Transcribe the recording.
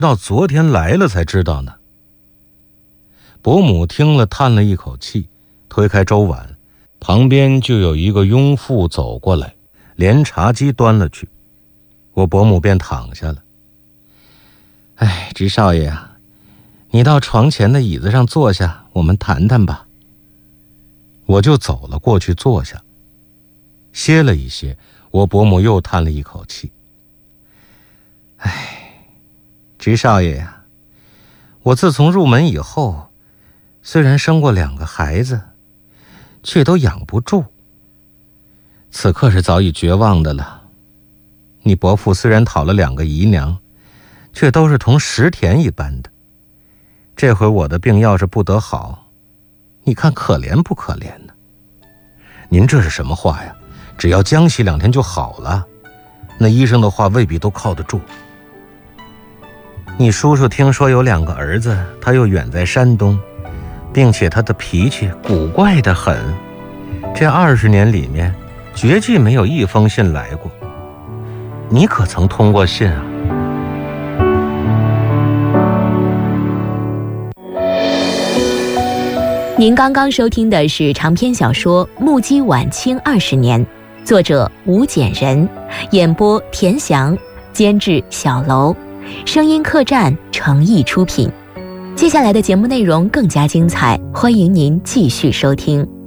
到昨天来了才知道呢。伯母听了叹了一口气，推开粥碗，旁边就有一个佣妇走过来，连茶几端了去。我伯母便躺下了。直少爷啊，你到床前的椅子上坐下，我们谈谈吧。我就走了过去坐下。歇了一歇，我伯母又叹了一口气。直少爷呀，我自从入门以后，虽然生过2个孩子，却都养不住。此刻是早已绝望的了。你伯父虽然讨了2个姨娘，却都是同石田一般的。这回我的病要是不得好，你看可怜不可怜呢？您这是什么话呀？只要将息2天就好了，那医生的话未必都靠得住。你叔叔听说有2个儿子，他又远在山东，并且他的脾气古怪得很，这20年里面绝迹没有1封信来过。你可曾通过信啊？ 您刚刚收听的是长篇小说《目击晚清20年》，作者吴简人，演播田翔，监制小楼，声音客栈诚意出品。接下来的节目内容更加精彩，欢迎您继续收听。